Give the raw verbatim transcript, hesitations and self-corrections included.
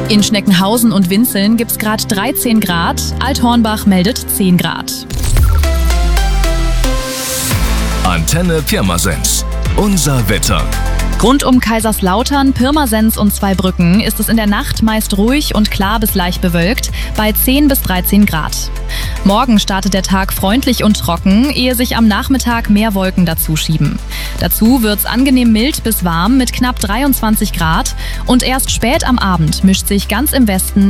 In Schneckenhausen und Winzeln gibt's gerade dreizehn Grad, Althornbach meldet zehn Grad. Antenne Pirmasens. Unser Wetter. Rund um Kaiserslautern, Pirmasens und Zweibrücken ist es in der Nacht meist ruhig und klar bis leicht bewölkt bei zehn bis dreizehn Grad. Morgen startet der Tag freundlich und trocken, ehe sich am Nachmittag mehr Wolken dazuschieben. Dazu wird's angenehm mild bis warm mit knapp dreiundzwanzig Grad und erst spät am Abend mischt sich ganz im Westen